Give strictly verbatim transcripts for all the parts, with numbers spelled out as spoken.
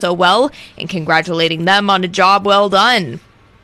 so well and congratulating them on a job well done.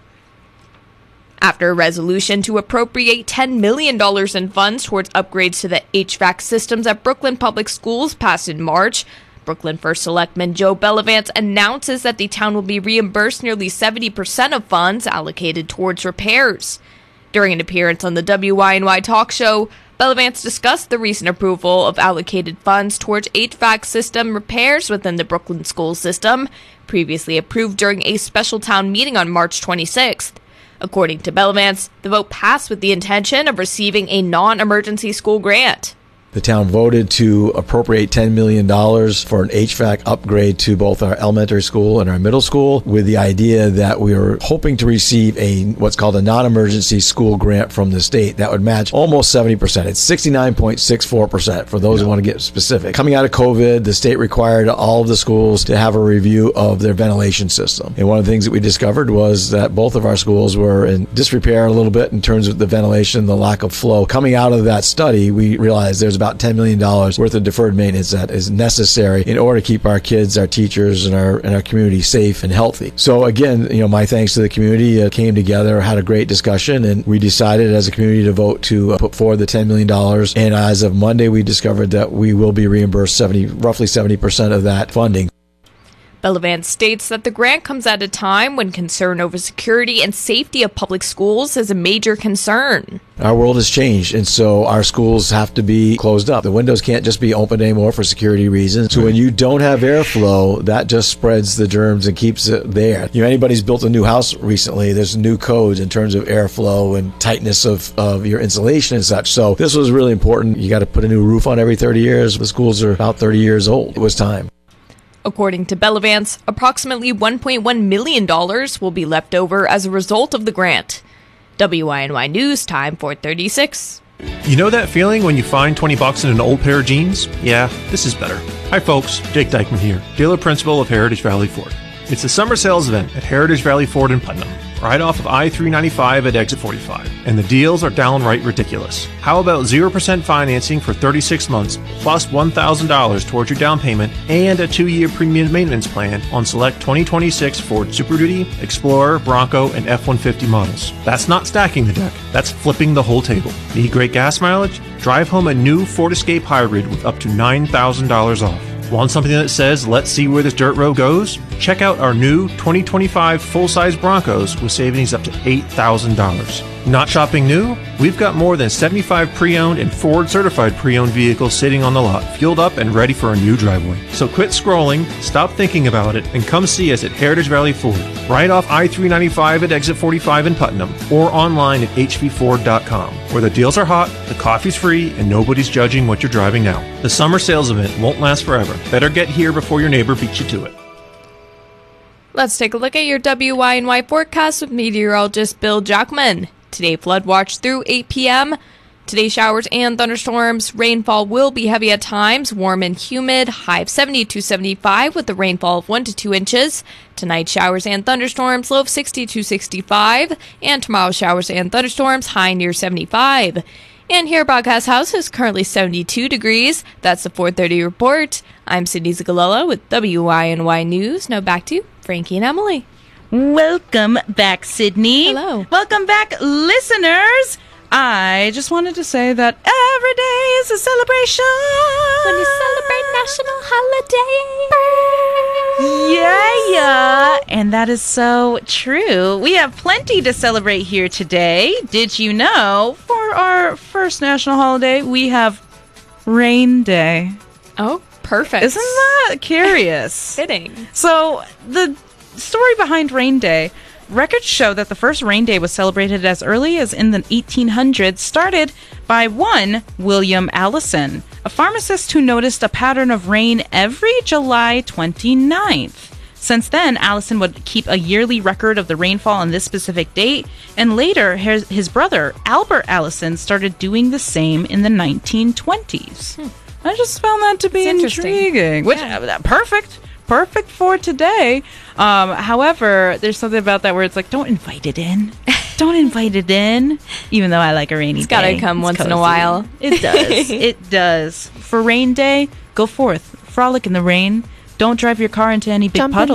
After a resolution to appropriate ten million dollars in funds towards upgrades to the H V A C systems at Brooklyn Public Schools passed in March, Brooklyn First Selectman Joe Bellavance announces that the town will be reimbursed nearly seventy percent of funds allocated towards repairs. During an appearance on the W Y N Y talk show, Bellavance discussed the recent approval of allocated funds towards H V A C system repairs within the Brooklyn school system, previously approved during a special town meeting on March twenty-sixth. According to Bellavance, the vote passed with the intention of receiving a non-emergency school grant. The town voted to appropriate ten million dollars for an H V A C upgrade to both our elementary school and our middle school, with the idea that we were hoping to receive a what's called a non-emergency school grant from the state that would match almost seventy percent. It's sixty-nine point six four percent for those yeah. who want to get specific. Coming out of COVID, the state required all of the schools to have a review of their ventilation system. And one of the things that we discovered was that both of our schools were in disrepair a little bit in terms of the ventilation, the lack of flow. Coming out of that study, we realized there's about ten million dollars worth of deferred maintenance that is necessary in order to keep our kids, our teachers, and our and our community safe and healthy. So again, you know, my thanks to the community. Uh, came together, had a great discussion, and we decided as a community to vote to uh, put forward the ten million dollars. And as of Monday, we discovered that we will be reimbursed seventy, roughly seventy percent of that funding. Bellavance states that the grant comes at a time when concern over security and safety of public schools is a major concern. Our world has changed, and so our schools have to be closed up. The windows can't just be opened anymore for security reasons. So when you don't have airflow, that just spreads the germs and keeps it there. You know, anybody's built a new house recently, there's new codes in terms of airflow and tightness of, of your insulation and such. So this was really important. You got to put a new roof on every thirty years. The schools are about thirty years old. It was time. According to Bellavance, approximately one point one million dollars will be left over as a result of the grant. W Y N Y News Time four thirty-six. You know that feeling when you find twenty bucks in an old pair of jeans? Yeah, this is better. Hi folks, Jake Dykeman here, dealer principal of Heritage Valley Ford. It's the summer sales event at Heritage Valley Ford in Putnam, right off of I three ninety-five at exit forty-five. And the deals are downright ridiculous. How about zero percent financing for thirty-six months, plus one thousand dollars towards your down payment, and a two-year premium maintenance plan on select twenty twenty-six Ford Super Duty, Explorer, Bronco, and F one fifty models. That's not stacking the deck, that's flipping the whole table. Need great gas mileage? Drive home a new Ford Escape Hybrid with up to nine thousand dollars off. Want something that says, let's see where this dirt road goes? Check out our new twenty twenty-five full-size Broncos with savings up to eight thousand dollars. Not shopping new? We've got more than seventy-five pre-owned and Ford-certified pre-owned vehicles sitting on the lot, fueled up and ready for a new driveway. So quit scrolling, stop thinking about it, and come see us at Heritage Valley Ford, right off I three ninety-five at exit forty-five in Putnam, or online at h v ford dot com, where the deals are hot, the coffee's free, and nobody's judging what you're driving now. The summer sales event won't last forever. Better get here before your neighbor beats you to it. Let's take a look at your W Y N Y forecast with meteorologist Bill Jackman. Today, flood watch through eight p.m. Today, showers and thunderstorms. Rainfall will be heavy at times, warm and humid, high of seventy to seventy-five with a rainfall of one to two inches. Tonight, showers and thunderstorms, low of sixty to sixty-five. And tomorrow, showers and thunderstorms, high near seventy-five. And here at Broadcast House is currently seventy-two degrees. That's the four thirty report. I'm Sydney Zagalella with W Y N Y News. Now back to you, Frankie and Emily. Welcome back, Sydney. Hello. Welcome back, listeners. I just wanted to say that every day is a celebration. When you celebrate national holiday. Yeah, yeah. And that is so true. We have plenty to celebrate here today. Did you know, for our first national holiday, we have Rain Day. Oh, perfect. Isn't that curious? Fitting. So, the story behind Rain Day, records show that the first Rain Day was celebrated as early as in the eighteen hundreds, started by one William Allison, a pharmacist who noticed a pattern of rain every July twenty-ninth. Since then, Allison would keep a yearly record of the rainfall on this specific date, and later his, his brother, Albert Allison, started doing the same in the nineteen twenties. Hmm. I just found that to be intriguing. Which, yeah. Perfect. Perfect for today. Um, however, there's something about that where it's like, don't invite it in. Don't invite it in. Even though I like a rainy it's day. It's gotta come it's once cozy. in a while. It does. It does. For Rain Day, go forth. Frolic in the rain. don't drive your car into any big Jump in puddles.